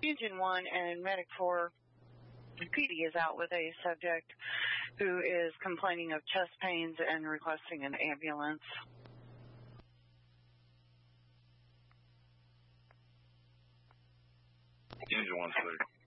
Engine 1 and Medic 4 PD is out with a subject who is complaining of chest pains and requesting an ambulance. Engine 1, sir.